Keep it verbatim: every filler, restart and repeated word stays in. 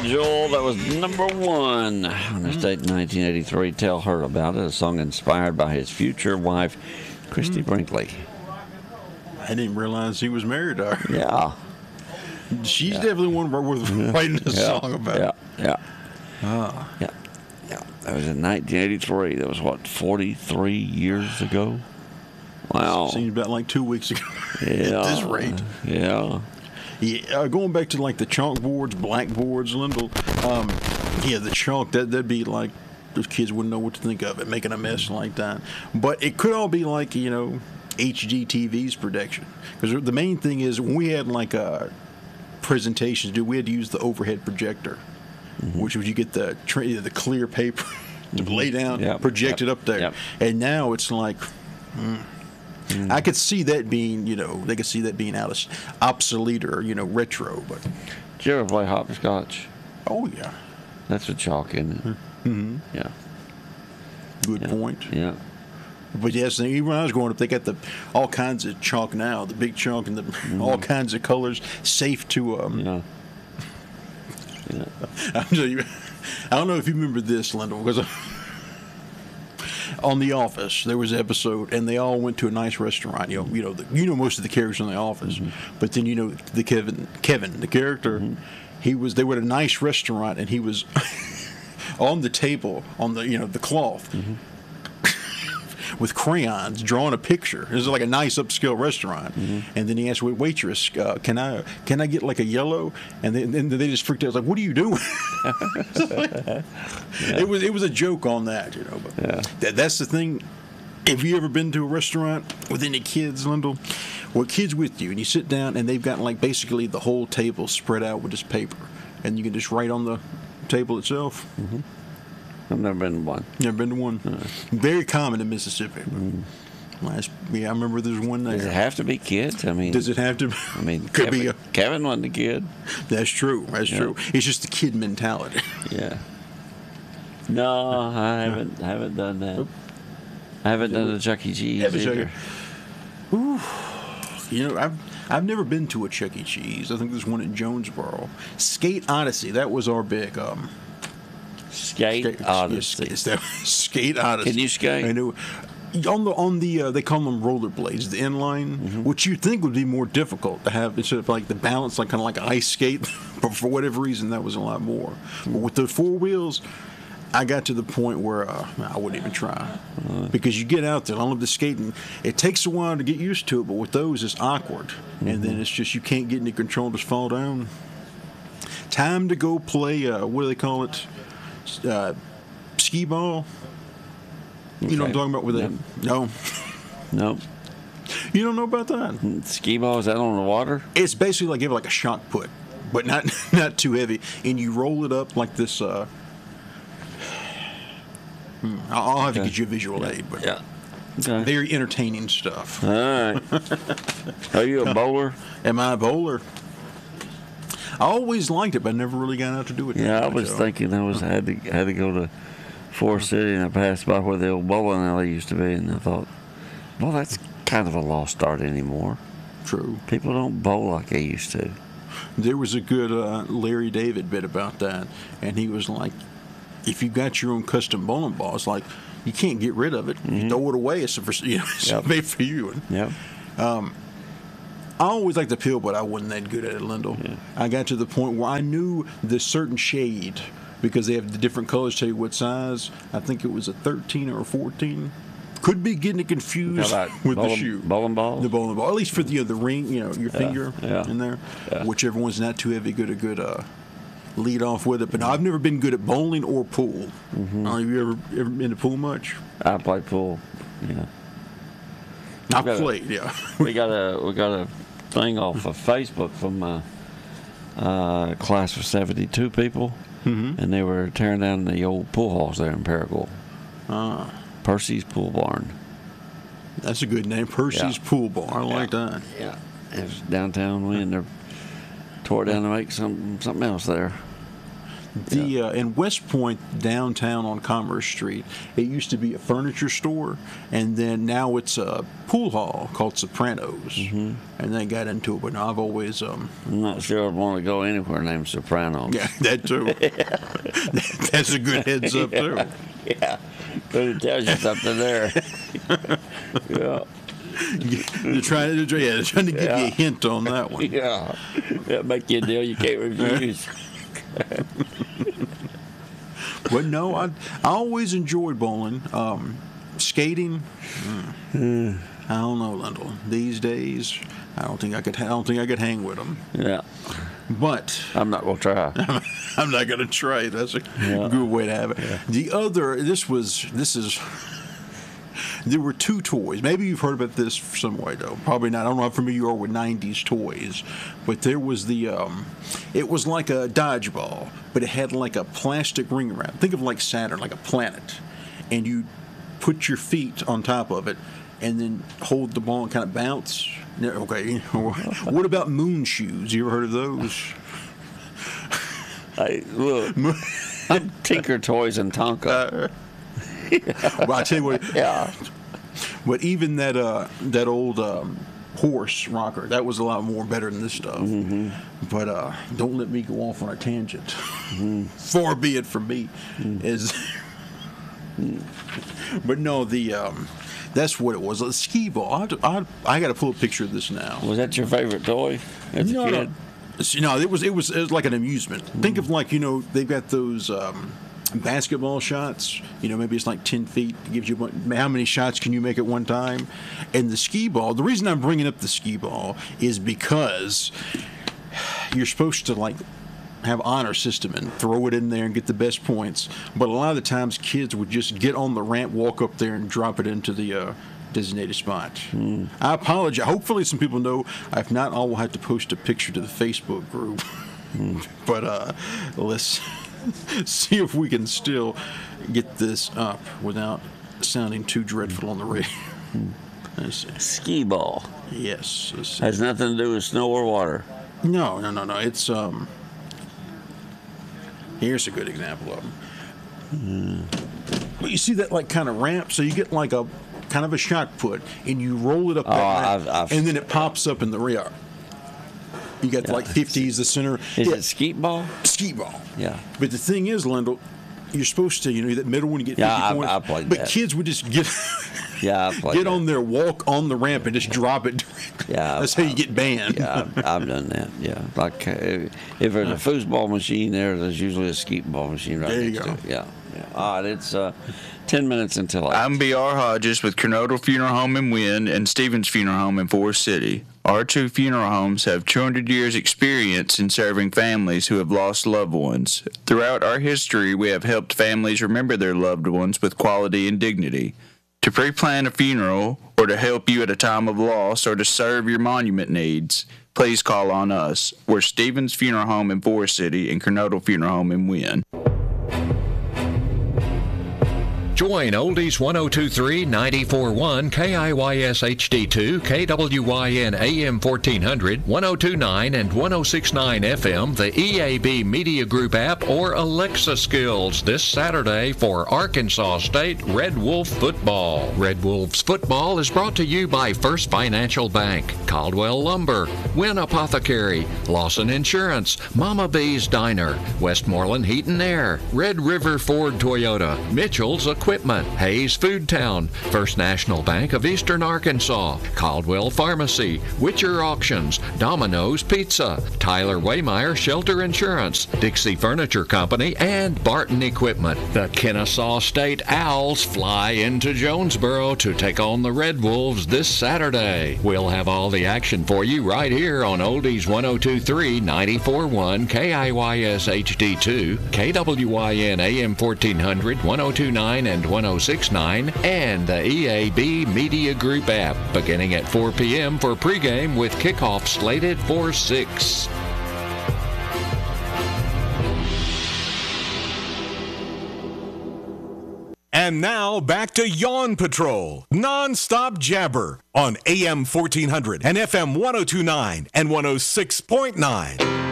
Joel. That was number one on this date in nineteen eighty-three. Tell Her About It, a song inspired by his future wife, Christy Brinkley. I didn't realize he was married to her. Yeah. She's yeah. definitely one worth writing a yeah. song about. Yeah, yeah. Ah. Yeah, yeah. That was in nineteen eighty-three. That was, what, forty-three years ago? Wow. Seems about like two weeks ago Yeah. at this rate. Yeah. Yeah, uh, going back to like the chalkboards, blackboards, Lindell. Um, yeah, the chalk, that, that'd be like, those kids wouldn't know what to think of it, making a mess like that. But it could all be like, you know, H D T V's production. Because the main thing is, when we had like uh, presentations, dude, we had to use the overhead projector, mm-hmm. which was you get the tra- the clear paper to mm-hmm. lay down, yep. project yep. it up there. Yep. And now it's like... Mm, Mm. I could see that being, you know, they could see that being out of obsolete or, you know, retro. But did you ever play hopscotch? Oh, yeah. That's a chalk, isn't it? Mm-hmm. Yeah. Good yeah. point. Yeah. But yes, even when I was growing up, they got the all kinds of chalk now, the big chalk and the mm. all kinds of colors, safe to. Um, yeah. yeah. I'm telling you, I don't know if you remember this, Lindell, because. On The Office, there was an episode, and they all went to a nice restaurant. You know, you know, the, you know most of the characters on The Office, mm-hmm. but then you know the Kevin, Kevin, the character. Mm-hmm. He was. They were at a nice restaurant, and he was on the table on the you know the cloth. Mm-hmm. With crayons, drawing a picture. It was like a nice upscale restaurant, mm-hmm. and then he asked, "Wait, waitress, uh, can I can I get like a yellow?" And then, then they just freaked out. I was like, "What are you doing?" like, yeah. It was it was a joke on that, you know. But yeah. that, that's the thing. Have you ever been to a restaurant with any kids, Lindell? Well, kids with you, and you sit down, and they've got like basically the whole table spread out with this paper, and you can just write on the table itself. Mm-hmm. I've never been to one. Never been to one. No. Very common in Mississippi. Mm. Last, yeah, I remember there's one there. Does it have to be kids? I mean, does it have to? I mean, could Kevin, be a, Kevin wasn't a kid. That's true. That's yeah. true. It's just the kid mentality. Yeah. No, I haven't. Haven't done that. I haven't done the Chuck E. Cheese either. Ooh. You know, I've I've never been to a Chuck E. Cheese. I think there's one in Jonesboro. Skate Odyssey. That was our big. Um, Skate, skate Odyssey. Yes, that, skate Odyssey. Can you skate? I know. On the on the uh, they call them rollerblades, the inline, mm-hmm. which you'd think would be more difficult to have instead of like the balance, like kind of like an ice skate. But for whatever reason, that was a lot more. Mm-hmm. But with the four wheels, I got to the point where uh, I wouldn't even try uh, because you get out there. I love the skating. It takes a while to get used to it, but with those, it's awkward, mm-hmm. and then it's just you can't get any control, just fall down. Time to go play. Uh, what do they call it? Uh, skee ball. You okay. know what I'm talking about with yep. that? No. No. You don't know about that? Skee ball, is that on the water? It's basically like give it like a shot put, but not not too heavy, and you roll it up like this. Uh, hmm, I'll have okay. to get you a visual yeah. aid, but yeah. Okay. very entertaining stuff. All right. Are you a bowler? Am I a bowler? I always liked it, but I never really got out to do it. Yeah, I much, was so. thinking I was had to had to go to Forest City, and I passed by where the old bowling alley used to be, and I thought, well, that's kind of a lost art anymore. True. People don't bowl like they used to. There was a good uh, Larry David bit about that, and he was like, if you got your own custom bowling ball, it's like you can't get rid of it. Mm-hmm. You throw it away. It's, for, you know, it's yep. made for you. Yep. Um, I always liked the pill, but I wasn't that good at it, Lindell. Yeah. I got to the point where I knew the certain shade because they have the different colors tell you what size. I think it was a thirteen or a fourteen. Could be getting it confused with bowling, the shoe. Bowling ball? The bowling ball. At least for the, you know, the ring, you know, your yeah. finger yeah. in there. Yeah. Whichever one's not too heavy, good a good uh, lead off with it. But no, I've never been good at bowling or pool. Mm-hmm. Uh, have you ever, ever been to pool much? I play pool, yeah. I played, a, yeah. we got a we got a thing off of Facebook from my uh, class of seventy-two people, mm-hmm. and they were tearing down the old pool halls there in Paragould. Ah. Percy's Pool Barn. That's a good name, Percy's yeah. Pool Barn. I yeah. like that. Yeah. It was downtown. We and they tore it down to make some something else there. The Yeah. uh, in West Point, downtown on Commerce Street, it used to be a furniture store, and then now it's a pool hall called Sopranos, Mm-hmm. and they got into it. But I've always, um, I'm not sure I'd want to go anywhere named Sopranos. yeah, that too. That's a good heads up too. Yeah. But it tells you something there. Yeah. They're trying to, yeah, they're trying to give you Yeah. a hint on that one. Yeah. That'll make you a deal you can't refuse. But no, I I always enjoyed bowling. Um, skating, mm, I don't know, Lindell. These days, I don't think I could. I don't think I could hang with them. Yeah. But I'm not going to try. I'm not going to try. That's a Yeah. good way to have it. The other, this was, this is. There were two toys. Maybe you've heard about this some way, though. Probably not. I don't know how familiar you are with nineties toys. But there was the, um, it was like a dodgeball, but it had like a plastic ring around. Think of like Saturn, like a planet. And you put your feet on top of it and then hold the ball and kind of bounce. No, okay. What about moon shoes? You ever heard of those? Hey, look, I'm Tinker Toys and Tonka. Well, I tell you what. Yeah. But even that uh, that old um, horse rocker, that was a lot more better than this stuff. Mm-hmm. But uh, don't let me go off on a tangent. Mm-hmm. Far be it from me. Mm. Is but no, the um, that's what it was. A skee ball. I, have to, I, I got to pull a picture of this now. Was that your favorite toy as a No, kid? no. See, no, it was it was it was like an amusement. Think of like, you know, they've got those um, basketball shots. You know, maybe it's like ten feet. It gives you one, how many shots can you make at one time? And the skee ball. The reason I'm bringing up the skee ball is because you're supposed to like have honor system and throw it in there and get the best points. But a lot of the times, kids would just get on the ramp, walk up there, and drop it into the uh, designated spot. Mm. I apologize. Hopefully, some people know. If not, I will have to post a picture to the Facebook group. Mm. But uh, let's see if we can still get this up without sounding too dreadful on the radio. Mm. Let's see. Skee ball. Yes. Let's see. Has nothing to do with snow or water. No, no, no, no. It's um. Here's a good example of them. Mm. Well, you see that like kind of ramp, so you get like a kind of a shot put, and you roll it up, Oh, that ramp, I've- I've- and then it pops up in the rear. You got Yeah. like fifties, the center. Is yeah, it skeet ball? skee ball. Yeah. But the thing is, Lindell, you're supposed to, you know, that middle one you get Yeah, fifty I- points. I played but that. kids would just get Yeah, I played get that. on there, walk on the ramp, and just drop it. Directly. Yeah, That's how you I- get banned. Yeah, I've, I've done that. Yeah, like uh, if there's a foosball machine there, there's usually a skeet ball machine right There you next go. to it. Yeah, yeah. All right, it's uh, ten minutes until eight. I'm B R Hodges with Kernodle Funeral Home in Wynn and Stevens Funeral Home in Forest City. Our two funeral homes have two hundred years experience in serving families who have lost loved ones. Throughout our history, we have helped families remember their loved ones with quality and dignity. To pre-plan a funeral, or to help you at a time of loss, or to serve your monument needs, please call on us. We're Stevens Funeral Home in Forest City and Kernodle Funeral Home in Wynn. Join Oldies one oh two three, ninety-four point one, K I Y S H D two, K W Y N A M fourteen hundred, one oh two point nine, and one oh six point nine F M, the E A B Media Group app, or Alexa Skills this Saturday for Arkansas State Red Wolf football. Red Wolves football is brought to you by First Financial Bank, Caldwell Lumber, Wynn Apothecary, Lawson Insurance, Mama B's Diner, Westmoreland Heat and Air, Red River Ford Toyota, Mitchell's Equipment, Hayes Food Town, First National Bank of Eastern Arkansas, Caldwell Pharmacy, Witcher Auctions, Domino's Pizza, Tyler Waymeyer Shelter Insurance, Dixie Furniture Company, and Barton Equipment. The Kennesaw State Owls fly into Jonesboro to take on the Red Wolves this Saturday. We'll have all the action for you right here on Oldies one oh two point three, ninety-four point one, K I Y S H D two, K W Y N A M fourteen hundred, one oh two point nine, and one oh six point nine, and the E A B Media Group app, beginning at four p.m. for pregame with kickoff slated for six. And now back to Yawn Patrol, non-stop jabber on A M fourteen hundred and F M one oh two point nine and one oh six point nine.